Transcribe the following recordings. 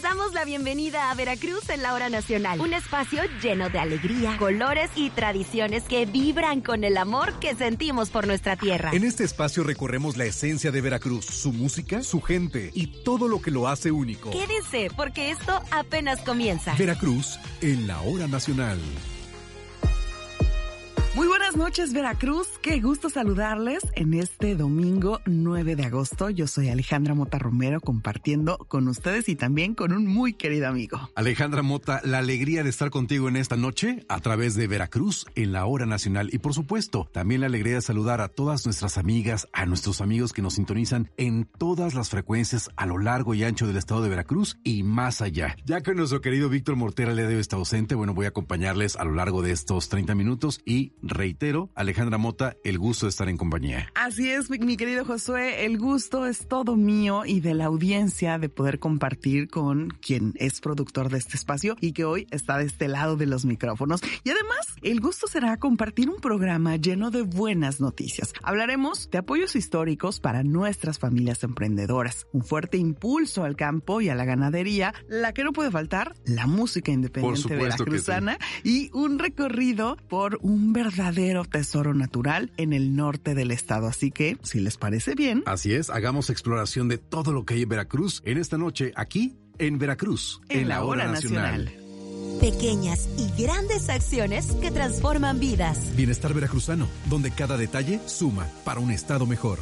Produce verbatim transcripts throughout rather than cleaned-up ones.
damos la bienvenida a Veracruz en la Hora Nacional. Un espacio lleno de alegría, colores y tradiciones que vibran con el amor que sentimos por nuestra tierra. En este espacio recorremos la esencia de Veracruz, su música, su gente y todo lo que lo hace único. Quédense, porque esto apenas comienza. Veracruz en la Hora Nacional. Muy buenas noches, Veracruz. Qué gusto saludarles en este domingo nueve de agosto. Yo soy Alejandra Mota Romero, compartiendo con ustedes y también con un muy querido amigo. Alejandra Mota, la alegría de estar contigo en esta noche a través de Veracruz en la Hora Nacional. Y por supuesto, también la alegría de saludar a todas nuestras amigas, a nuestros amigos que nos sintonizan en todas las frecuencias a lo largo y ancho del estado de Veracruz y más allá. Ya que nuestro querido Víctor Mortera le debe estar ausente, bueno, voy a acompañarles a lo largo de estos treinta minutos y reitero, Alejandra Mota, el gusto de estar en compañía. Así es, mi, mi querido Josué, el gusto es todo mío y de la audiencia de poder compartir con quien es productor de este espacio y que hoy está de este lado de los micrófonos. Y además, el gusto será compartir un programa lleno de buenas noticias. Hablaremos de apoyos históricos para nuestras familias emprendedoras, un fuerte impulso al campo y a la ganadería, la que no puede faltar, la música independiente veracruzana, sí, y un recorrido por un verdadero verdadero tesoro natural en el norte del estado. Así que, si les parece bien... Así es, hagamos exploración de todo lo que hay en Veracruz en esta noche, aquí en Veracruz, en, en la Hora Nacional. Nacional. Pequeñas y grandes acciones que transforman vidas. Bienestar veracruzano, donde cada detalle suma para un estado mejor.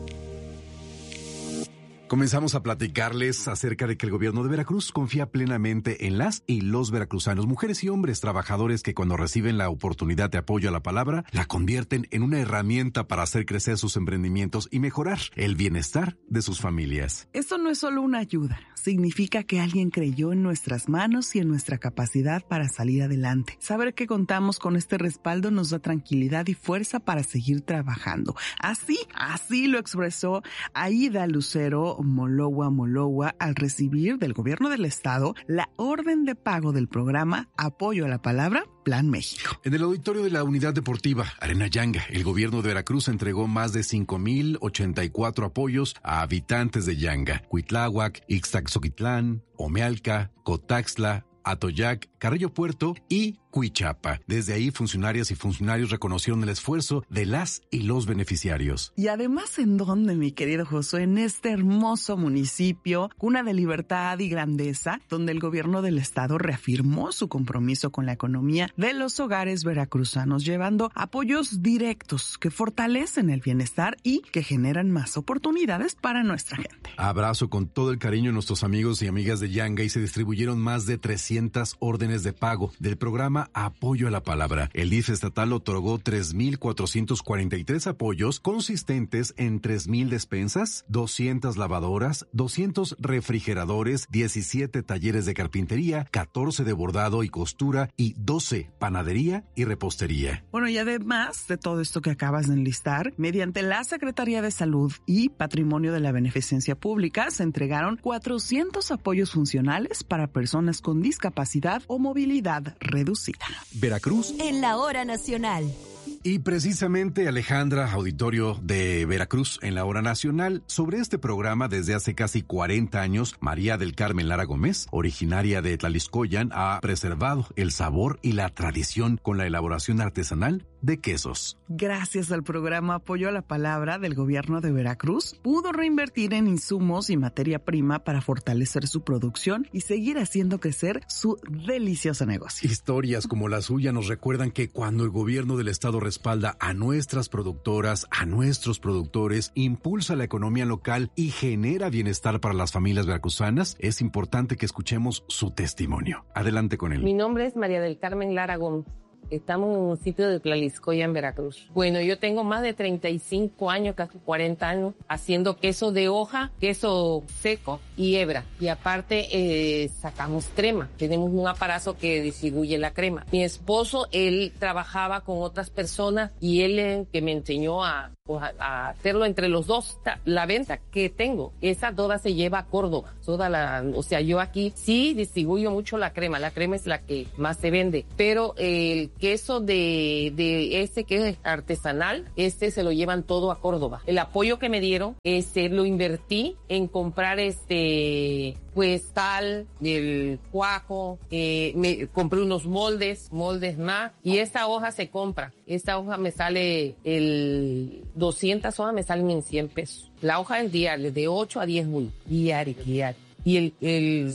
Comenzamos a platicarles acerca de que el gobierno de Veracruz confía plenamente en las y los veracruzanos, mujeres y hombres trabajadores que cuando reciben la oportunidad de apoyo a la palabra, la convierten en una herramienta para hacer crecer sus emprendimientos y mejorar el bienestar de sus familias. Esto no es solo una ayuda, significa que alguien creyó en nuestras manos y en nuestra capacidad para salir adelante. Saber que contamos con este respaldo nos da tranquilidad y fuerza para seguir trabajando. Así, así lo expresó Aida Lucero Molowa Molowa al recibir del gobierno del estado la orden de pago del programa Apoyo a la Palabra Plan México. En el auditorio de la Unidad Deportiva Arena Yanga, el gobierno de Veracruz entregó más de cinco mil ochenta y cuatro apoyos a habitantes de Yanga, Cuitláhuac, Ixtaxoquitlán, Omealca, Cotaxtla, Atoyac, Carrillo Puerto y Cuichapa. Desde ahí, funcionarias y funcionarios reconocieron el esfuerzo de las y los beneficiarios. Y además, ¿en dónde, mi querido Josué? En este hermoso municipio, cuna de libertad y grandeza, donde el gobierno del estado reafirmó su compromiso con la economía de los hogares veracruzanos, llevando apoyos directos que fortalecen el bienestar y que generan más oportunidades para nuestra gente. Abrazo con todo el cariño a nuestros amigos y amigas de Yanga y se distribuyeron más de trescientas órdenes de pago del programa Apoyo a la Palabra. El D I F estatal otorgó tres mil cuatrocientos cuarenta y tres apoyos consistentes en tres mil despensas, doscientas lavadoras, doscientos refrigeradores, diecisiete talleres de carpintería, catorce de bordado y costura y doce panadería y repostería. Bueno, y además de todo esto que acabas de enlistar, mediante la Secretaría de Salud y Patrimonio de la Beneficencia Pública se entregaron cuatrocientos apoyos funcionales para personas con discapacidad o movilidad reducida. Veracruz en la Hora Nacional. Y precisamente, Alejandra, auditorio de Veracruz en la Hora Nacional, sobre este programa desde hace casi cuarenta años, María del Carmen Lara Gómez, originaria de Tlaliscoyan, ha preservado el sabor y la tradición con la elaboración artesanal de quesos. Gracias al programa Apoyo a la Palabra del gobierno de Veracruz, pudo reinvertir en insumos y materia prima para fortalecer su producción y seguir haciendo crecer su delicioso negocio. Historias como la suya nos recuerdan que cuando el gobierno del estado respalda a nuestras productoras, a nuestros productores, impulsa la economía local y genera bienestar para las familias veracruzanas, es importante que escuchemos su testimonio. Adelante con él. Mi nombre es María del Carmen Lara Gómez. Estamos en un municipio de Tlaliscoyan, en Veracruz. Bueno, yo tengo más de treinta y cinco años, casi cuarenta años, haciendo queso de hoja, queso seco y hebra. Y aparte, eh, sacamos crema. Tenemos un aparato que distribuye la crema. Mi esposo, él trabajaba con otras personas y él eh, que me enseñó a, pues, a, a hacerlo entre los dos. La venta que tengo, esa toda se lleva a Córdoba. Toda la, o sea, yo aquí sí distribuyo mucho la crema. La crema es la que más se vende. Pero el queso de, de este que es artesanal, este se lo llevan todo a Córdoba. El apoyo que me dieron, este, lo invertí en comprar este, pues tal, el cuajo, eh, me compré unos moldes, moldes más, y esta hoja se compra. Esta hoja me sale, el doscientas hojas me salen en cien pesos. La hoja es diaria, de ocho a diez bultos, diario, diario. Y el, el,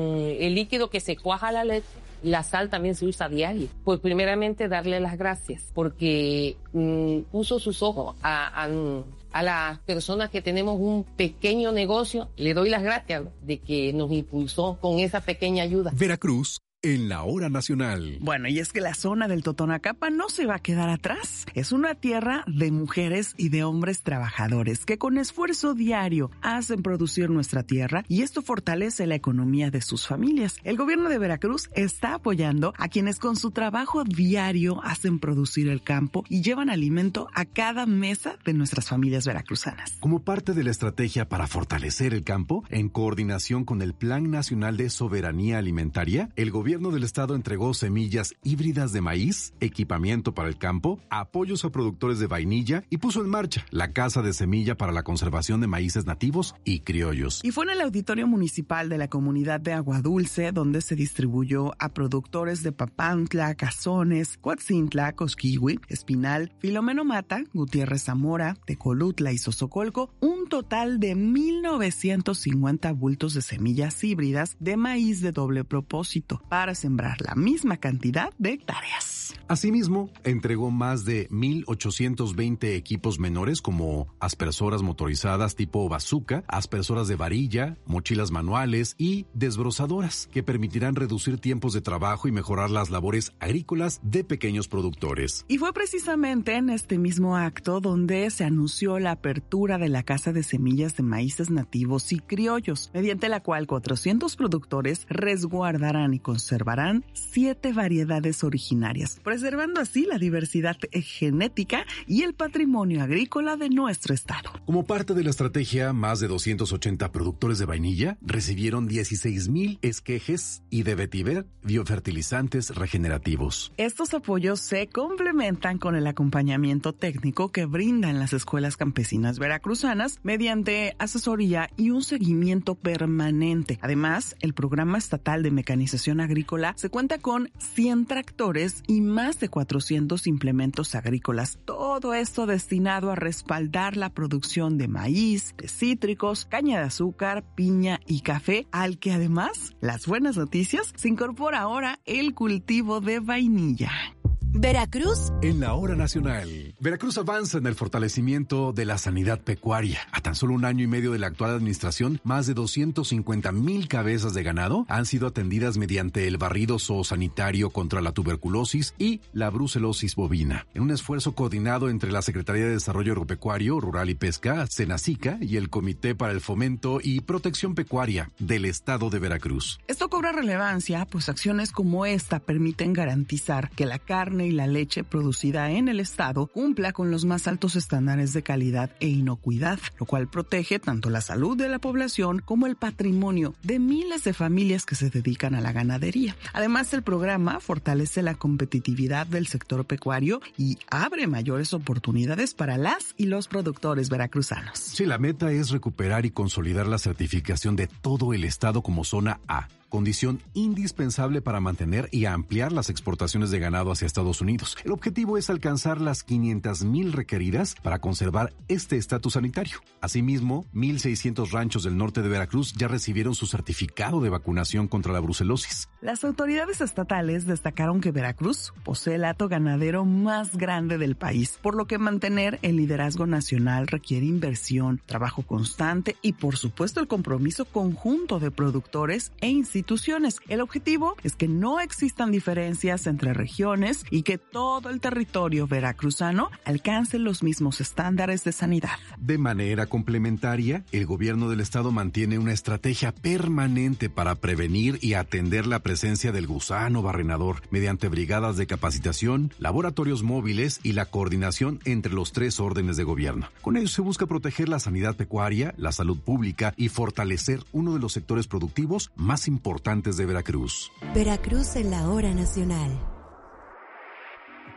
el líquido que se cuaja la leche, la sal también se usa a diario. Pues primeramente darle las gracias, porque mmm, puso sus ojos a, a, a las personas que tenemos un pequeño negocio. Le doy las gracias de que nos impulsó con esa pequeña ayuda. Veracruz en la hora nacional. Bueno, y es que la zona del Totonacapa no se va a quedar atrás. Es una tierra de mujeres y de hombres trabajadores que con esfuerzo diario hacen producir nuestra tierra y esto fortalece la economía de sus familias. El gobierno de Veracruz está apoyando a quienes con su trabajo diario hacen producir el campo y llevan alimento a cada mesa de nuestras familias veracruzanas. Como parte de la estrategia para fortalecer el campo, en coordinación con el Plan Nacional de Soberanía Alimentaria, el gobierno El gobierno del estado entregó semillas híbridas de maíz, equipamiento para el campo, apoyos a productores de vainilla y puso en marcha la Casa de Semilla para la conservación de maíces nativos y criollos. Y fue en el auditorio municipal de la comunidad de Aguadulce donde se distribuyó a productores de Papantla, Cazones, Coatzintla, Cosquihui, Espinal, Filomeno Mata, Gutiérrez Zamora, Tecolutla y Sosocolco un total de mil novecientos cincuenta bultos de semillas híbridas de maíz de doble propósito para sembrar la misma cantidad de hectáreas. Asimismo, entregó más de mil ochocientos veinte equipos menores como aspersoras motorizadas tipo bazooka, aspersoras de varilla, mochilas manuales y desbrozadoras que permitirán reducir tiempos de trabajo y mejorar las labores agrícolas de pequeños productores. Y fue precisamente en este mismo acto donde se anunció la apertura de la Casa de Semillas de Maíces Nativos y Criollos, mediante la cual cuatrocientos productores resguardarán y conservarán siete variedades originarias, preservando así la diversidad genética y el patrimonio agrícola de nuestro estado. Como parte de la estrategia, más de doscientos ochenta productores de vainilla recibieron dieciséis mil esquejes y de vetiver biofertilizantes regenerativos. Estos apoyos se complementan con el acompañamiento técnico que brindan las escuelas campesinas veracruzanas mediante asesoría y un seguimiento permanente. Además, el Programa Estatal de Mecanización Agrícola se cuenta con cien tractores y más de cuatrocientos implementos agrícolas. Todo esto destinado a respaldar la producción de maíz, de cítricos, caña de azúcar, piña y café, al que además, las buenas noticias, se incorpora ahora el cultivo de vainilla. Veracruz en la hora nacional. Veracruz avanza en el fortalecimiento de la sanidad pecuaria. A tan solo un año y medio de la actual administración, más de doscientos cincuenta mil cabezas de ganado han sido atendidas mediante el barrido zoosanitario contra la tuberculosis y la brucelosis bovina, en un esfuerzo coordinado entre la Secretaría de Desarrollo Agropecuario, Rural y Pesca, Senacica, y el Comité para el Fomento y Protección Pecuaria del Estado de Veracruz. Esto cobra relevancia, pues acciones como esta permiten garantizar que la carne y la leche producida en el estado cumpla con los más altos estándares de calidad e inocuidad, lo cual protege tanto la salud de la población como el patrimonio de miles de familias que se dedican a la ganadería. Además, el programa fortalece la competitividad del sector pecuario y abre mayores oportunidades para las y los productores veracruzanos. Sí, la meta es recuperar y consolidar la certificación de todo el estado como zona A, condición indispensable para mantener y ampliar las exportaciones de ganado hacia Estados Unidos. El objetivo es alcanzar las quinientas mil requeridas para conservar este estatus sanitario. Asimismo, mil seiscientos ranchos del norte de Veracruz ya recibieron su certificado de vacunación contra la brucelosis. Las autoridades estatales destacaron que Veracruz posee el hato ganadero más grande del país, por lo que mantener el liderazgo nacional requiere inversión, trabajo constante y, por supuesto, el compromiso conjunto de productores e instituciones. El objetivo es que no existan diferencias entre regiones y que todo el territorio veracruzano alcance los mismos estándares de sanidad. De manera complementaria, el gobierno del estado mantiene una estrategia permanente para prevenir y atender la presencia del gusano barrenador mediante brigadas de capacitación, laboratorios móviles y la coordinación entre los tres órdenes de gobierno. Con ello se busca proteger la sanidad pecuaria, la salud pública y fortalecer uno de los sectores productivos más importantes importantes de Veracruz. Veracruz en la hora nacional.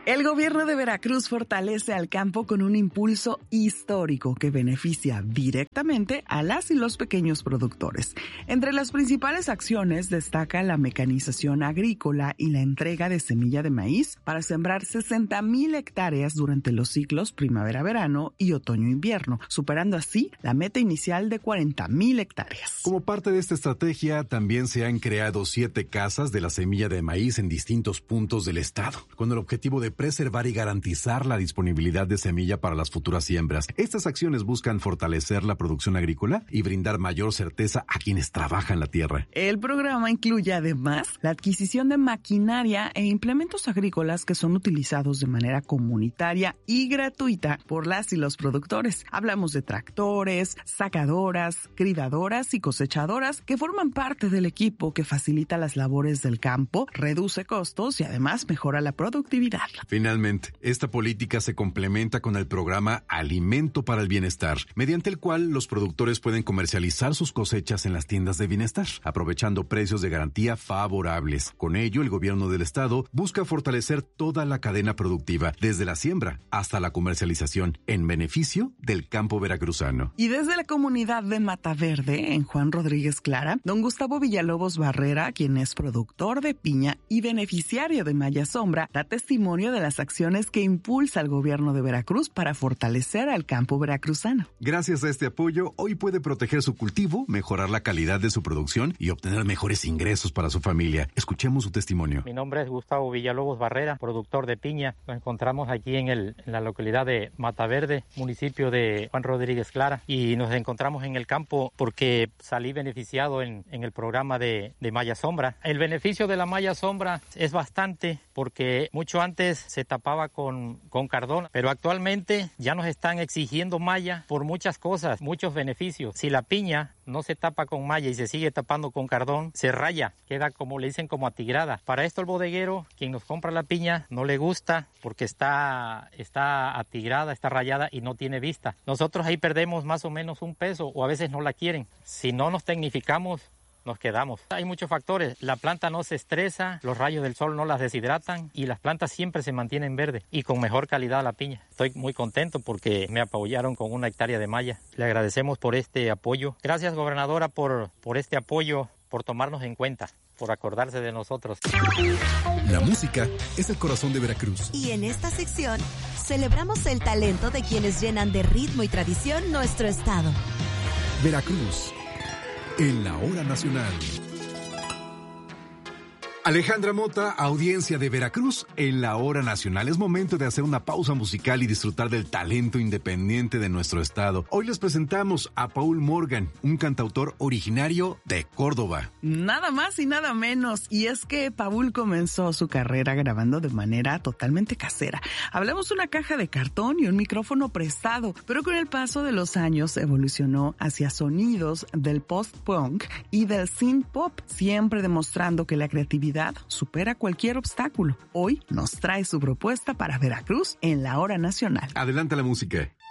El gobierno de Veracruz fortalece al campo con un impulso histórico que beneficia directamente a las y los pequeños productores. Entre las principales acciones destaca la mecanización agrícola y la entrega de semilla de maíz para sembrar sesenta mil hectáreas durante los ciclos primavera-verano y otoño-invierno, superando así la meta inicial de cuarenta mil hectáreas. Como parte de esta estrategia, también se han creado siete casas de la semilla de maíz en distintos puntos del estado, con el objetivo de preservar y garantizar la disponibilidad de semilla para las futuras siembras. Estas acciones buscan fortalecer la producción agrícola y brindar mayor certeza a quienes trabajan la tierra. El programa incluye además la adquisición de maquinaria e implementos agrícolas que son utilizados de manera comunitaria y gratuita por las y los productores. Hablamos de tractores, sacadoras, cridadoras y cosechadoras que forman parte del equipo que facilita las labores del campo, reduce costos y además mejora la productividad. Finalmente, esta política se complementa con el programa Alimento para el Bienestar, mediante el cual los productores pueden comercializar sus cosechas en las tiendas de bienestar, aprovechando precios de garantía favorables. Con ello, el gobierno del estado busca fortalecer toda la cadena productiva, desde la siembra hasta la comercialización, en beneficio del campo veracruzano. Y desde la comunidad de Mata Verde, en Juan Rodríguez Clara, don Gustavo Villalobos Barrera, quien es productor de piña y beneficiario de Maya Sombra, da testimonio de las acciones que impulsa el gobierno de Veracruz para fortalecer al campo veracruzano. Gracias a este apoyo, hoy puede proteger su cultivo, mejorar la calidad de su producción y obtener mejores ingresos para su familia. Escuchemos su testimonio. Mi nombre es Gustavo Villalobos Barrera, productor de piña. Nos encontramos aquí en, el, en la localidad de Mata Verde, municipio de Juan Rodríguez Clara, y nos encontramos en el campo porque salí beneficiado en, en el programa de, de Maya Sombra. El beneficio de la Maya Sombra es bastante porque mucho antes se tapaba con, con cardón, pero actualmente ya nos están exigiendo malla por muchas cosas, muchos beneficios. Si la piña no se tapa con malla y se sigue tapando con cardón, se raya, queda como le dicen como atigrada. Para esto el bodeguero, quien nos compra la piña, no le gusta porque está, está atigrada, está rayada y no tiene vista. Nosotros ahí perdemos más o menos un peso o a veces no la quieren. Si no nos tecnificamos, nos quedamos. Hay muchos factores. La planta no se estresa, los rayos del sol no las deshidratan y las plantas siempre se mantienen verdes y con mejor calidad la piña. Estoy muy contento porque me apoyaron con una hectárea de malla. Le agradecemos por este apoyo. Gracias, gobernadora, por, por este apoyo, por tomarnos en cuenta, por acordarse de nosotros. La música es el corazón de Veracruz. Y en esta sección celebramos el talento de quienes llenan de ritmo y tradición nuestro estado. Veracruz, en la hora nacional. Alejandra Mota, audiencia de Veracruz, en la hora nacional. Es momento de hacer una pausa musical y disfrutar del talento independiente de nuestro estado. Hoy les presentamos a Paul Morgan, un cantautor originario de Córdoba. Nada más y nada menos. Y es que Paul comenzó su carrera grabando de manera totalmente casera. Hablamos de una caja de cartón y un micrófono prestado, pero con el paso de los años evolucionó hacia sonidos del post-punk y del synth-pop, siempre demostrando que la creatividad supera cualquier obstáculo. Hoy nos trae su propuesta para Veracruz en la hora nacional. Adelanta la música.